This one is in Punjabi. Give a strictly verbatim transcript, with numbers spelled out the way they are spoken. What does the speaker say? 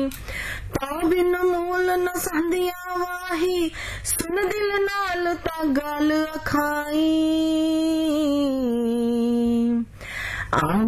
ता बिन मूल न संधिया वाही, सुन दिल नाल ता गल अखाई।